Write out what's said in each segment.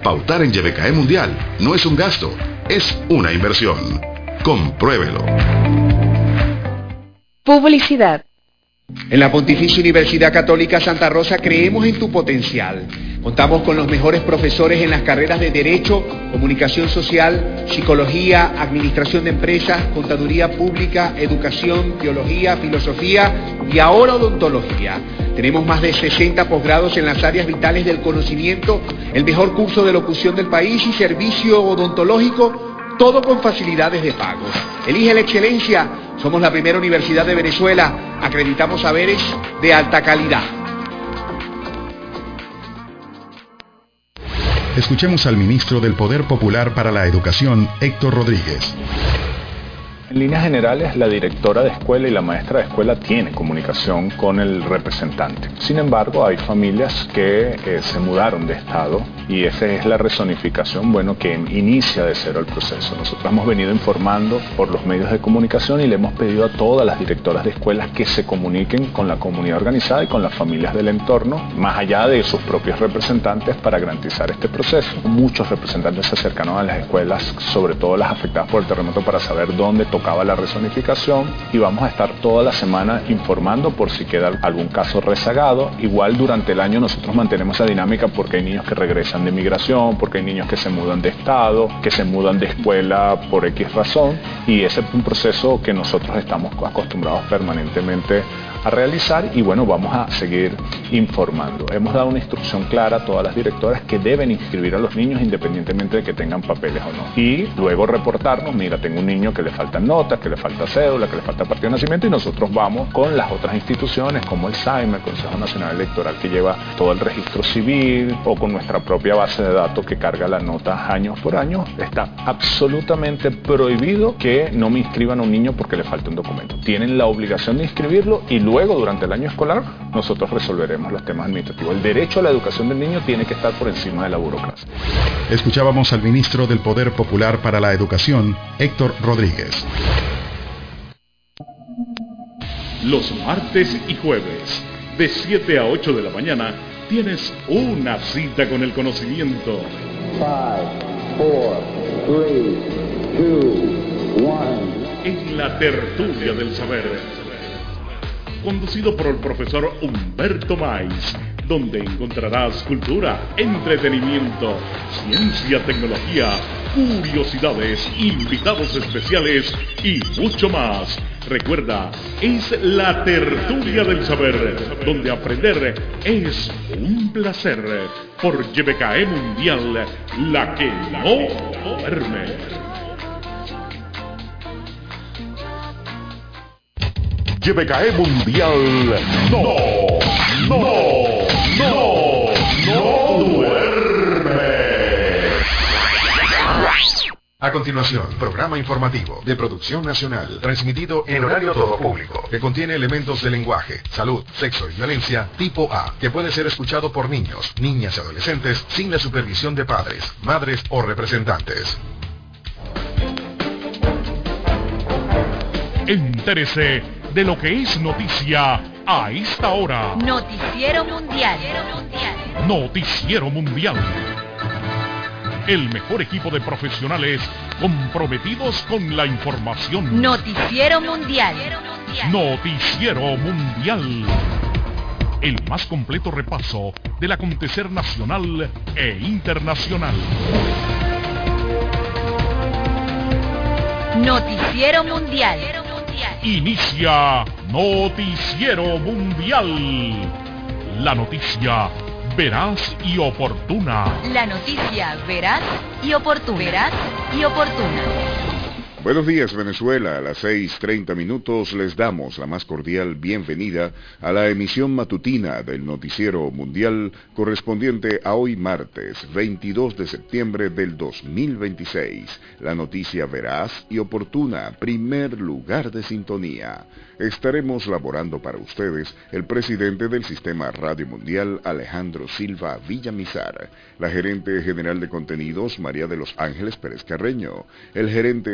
Pautar en YBKE Mundial no es un gasto, es una inversión. Compruébelo. Publicidad. En la Pontificia Universidad Católica Santa Rosa creemos en tu potencial. Contamos con los mejores profesores en las carreras de Derecho, Comunicación Social, Psicología, Administración de Empresas, Contaduría Pública, Educación, Teología, Filosofía y ahora Odontología. Tenemos más de 60 posgrados en las áreas vitales del conocimiento, el mejor curso de locución del país y servicio odontológico, todo con facilidades de pago. Elige la excelencia. Somos la primera universidad de Venezuela. Acreditamos saberes de alta calidad. Escuchemos al ministro del Poder Popular para la Educación, Héctor Rodríguez. En líneas generales, la directora de escuela y la maestra de escuela tiene comunicación con el representante. Sin embargo, hay familias que se mudaron de estado y esa es la rezonificación, que inicia de cero el proceso. Nosotros hemos venido informando por los medios de comunicación y le hemos pedido a todas las directoras de escuelas que se comuniquen con la comunidad organizada y con las familias del entorno, más allá de sus propios representantes, para garantizar este proceso. Muchos representantes se acercaron a las escuelas, sobre todo las afectadas por el terremoto, para saber dónde tocaba la rezonificación, y vamos a estar toda la semana informando por si queda algún caso rezagado. Igual durante el año nosotros mantenemos esa dinámica porque hay niños que regresan de migración, porque hay niños que se mudan de estado, que se mudan de escuela por X razón, y ese es un proceso que nosotros estamos acostumbrados permanentemente a realizar y vamos a seguir informando. Hemos dado una instrucción clara a todas las directoras que deben inscribir a los niños independientemente de que tengan papeles o no. Y luego reportarnos, mira, tengo un niño que le faltan notas, que le falta cédula, que le falta partido de nacimiento, y nosotros vamos con las otras instituciones como el SAIME, el Consejo Nacional Electoral, que lleva todo el registro civil, o con nuestra propia base de datos que carga las notas año por año. Está absolutamente prohibido que no me inscriban a un niño porque le falta un documento. Tienen la obligación de inscribirlo y luego, durante el año escolar, nosotros resolveremos los temas administrativos. El derecho a la educación del niño tiene que estar por encima de la burocracia. Escuchábamos al ministro del Poder Popular para la Educación, Héctor Rodríguez. Los martes y jueves, de 7 a 8 de la mañana, tienes una cita con el conocimiento. 5, 4, 3, 2, 1. En la tertulia del saber, conducido por el profesor Humberto Maiz, donde encontrarás cultura, entretenimiento, ciencia, tecnología, curiosidades, invitados especiales y mucho más. Recuerda, es la tertulia del saber, donde aprender es un placer. Por YBKE Mundial, la que no duerme. YBKE Mundial no duerme. A continuación, programa informativo de producción nacional, transmitido en horario todo público, que contiene elementos de lenguaje, salud, sexo y violencia tipo A, que puede ser escuchado por niños, niñas y adolescentes sin la supervisión de padres, madres o representantes. Entérese de lo que es noticia a esta hora. Noticiero Mundial. Noticiero Mundial. El mejor equipo de profesionales comprometidos con la información. Noticiero Mundial. Noticiero Mundial. El más completo repaso del acontecer nacional e internacional. Noticiero Mundial. Inicia Noticiero Mundial. La noticia veraz y oportuna. La noticia veraz y oportuna. Veraz y oportuna. Buenos días, Venezuela. A las 6:30 les damos la más cordial bienvenida a la emisión matutina del Noticiero Mundial correspondiente a hoy martes 22 de septiembre del 2026. La noticia veraz y oportuna, primer lugar de sintonía. Estaremos laborando para ustedes el presidente del Sistema Radio Mundial, Alejandro Silva Villamizar, la gerente general de contenidos, María de los Ángeles Pérez Carreño, el gerente general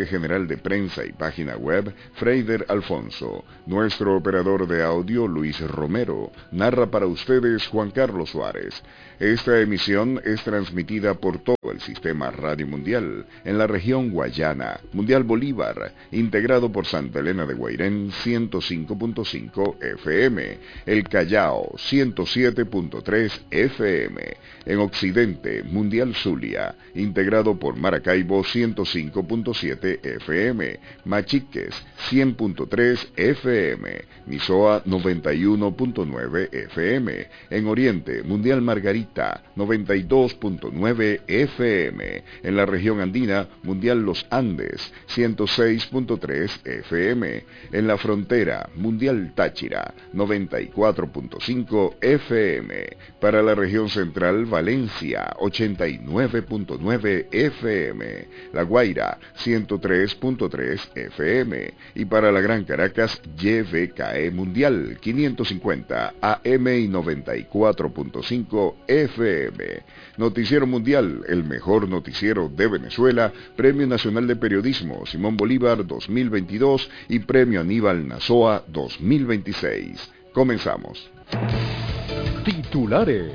oficial de prensa y página web, Freider Alfonso. Nuestro operador de audio, Luis Romero. Narra para ustedes Juan Carlos Suárez. Esta emisión es transmitida por todo el sistema Radio Mundial, en la región Guayana, Mundial Bolívar, integrado por Santa Elena de Guairén, 105.5 FM, El Callao, 107.3 FM, en Occidente, Mundial Zulia, integrado por Maracaibo, 105.7 FM, Machiques, 100.3 FM, Nizoa, 91.9 FM, en Oriente, Mundial Margarita, 92.9 FM, en la región andina, Mundial Los Andes, 106.3 FM, en la frontera, Mundial Táchira, 94.5 FM, para la región central, Valencia, 89.9 FM, La Guaira, 103.3 FM, y para la Gran Caracas, YVKE Mundial, 550 AM y 94.5 FM. Noticiero Mundial, el mejor noticiero de Venezuela, Premio Nacional de Periodismo Simón Bolívar 2022 y Premio Aníbal Nazoa 2026. Comenzamos. Titulares.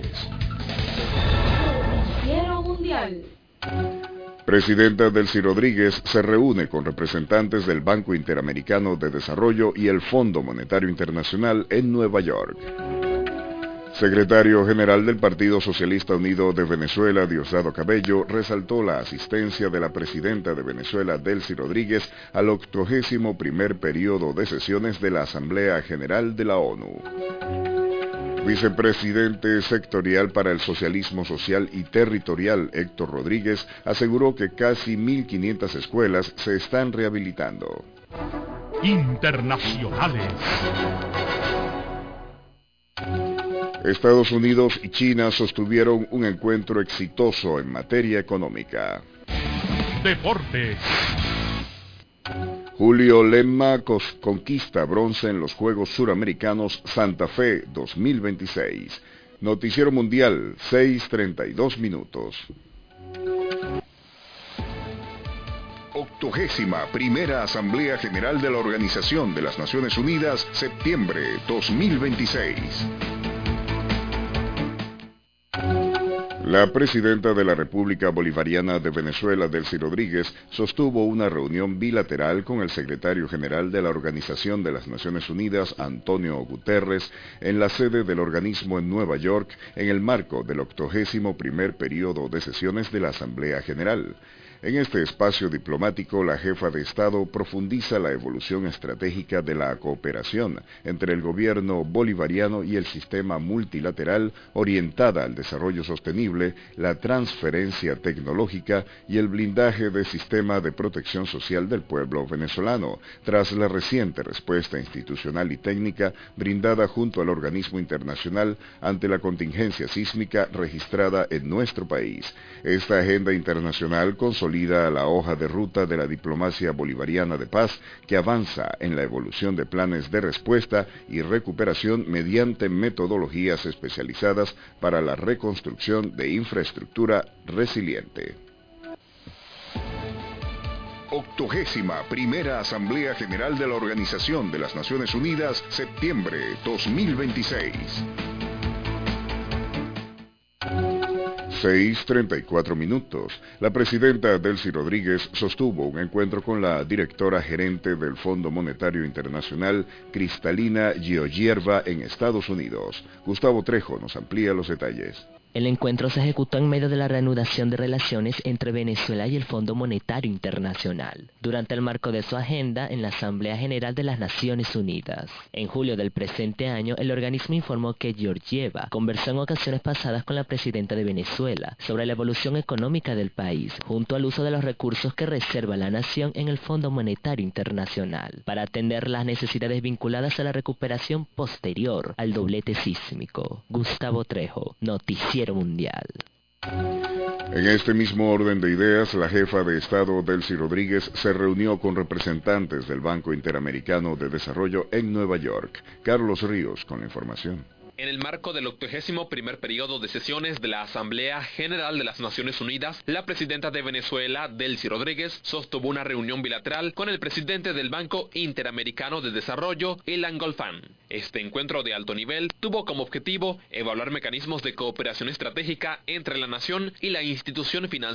Noticiero Mundial. Presidenta Delcy Rodríguez se reúne con representantes del Banco Interamericano de Desarrollo y el Fondo Monetario Internacional en Nueva York. Secretario General del Partido Socialista Unido de Venezuela, Diosdado Cabello, resaltó la asistencia de la presidenta de Venezuela, Delcy Rodríguez, al 81º periodo de sesiones de la Asamblea General de la ONU. Vicepresidente sectorial para el socialismo social y territorial, Héctor Rodríguez, aseguró que casi 1.500 escuelas se están rehabilitando. Internacionales. Estados Unidos y China sostuvieron un encuentro exitoso en materia económica. Deportes. Julio Lemma conquista bronce en los Juegos Suramericanos Santa Fe 2026. Noticiero Mundial, 6:32 minutos. 81ª Asamblea General de la Organización de las Naciones Unidas, septiembre 2026. La presidenta de la República Bolivariana de Venezuela, Delcy Rodríguez, sostuvo una reunión bilateral con el secretario general de la Organización de las Naciones Unidas, Antonio Guterres, en la sede del organismo en Nueva York, en el marco del 81º periodo de sesiones de la Asamblea General. En este espacio diplomático, la jefa de Estado profundiza la evolución estratégica de la cooperación entre el gobierno bolivariano y el sistema multilateral orientada al desarrollo sostenible, la transferencia tecnológica y el blindaje del sistema de protección social del pueblo venezolano, tras la reciente respuesta institucional y técnica brindada junto al organismo internacional ante la contingencia sísmica registrada en nuestro país. Esta agenda internacional consolida la hoja de ruta de la diplomacia bolivariana de paz que avanza en la evolución de planes de respuesta y recuperación mediante metodologías especializadas para la reconstrucción de infraestructura resiliente. 81ª Asamblea General de la Organización de las Naciones Unidas, septiembre 2026. 6:34 minutos. La presidenta Delcy Rodríguez sostuvo un encuentro con la directora gerente del Fondo Monetario Internacional, Cristalina Georgieva, en Estados Unidos. Gustavo Trejo nos amplía los detalles. El encuentro se ejecutó en medio de la reanudación de relaciones entre Venezuela y el Fondo Monetario Internacional, durante el marco de su agenda en la Asamblea General de las Naciones Unidas. En julio del presente año, el organismo informó que Georgieva conversó en ocasiones pasadas con la presidenta de Venezuela sobre la evolución económica del país, junto al uso de los recursos que reserva la nación en el Fondo Monetario Internacional, para atender las necesidades vinculadas a la recuperación posterior al doblete sísmico. Gustavo Trejo, Noticiero Mundial. En este mismo orden de ideas, la jefa de Estado Delcy Rodríguez se reunió con representantes del Banco Interamericano de Desarrollo en Nueva York. Carlos Ríos con la información. En el marco del 81º periodo de sesiones de la Asamblea General de las Naciones Unidas, la presidenta de Venezuela, Delcy Rodríguez, sostuvo una reunión bilateral con el presidente del Banco Interamericano de Desarrollo, Ilan Golfan. Este encuentro de alto nivel tuvo como objetivo evaluar mecanismos de cooperación estratégica entre la nación y la institución financiera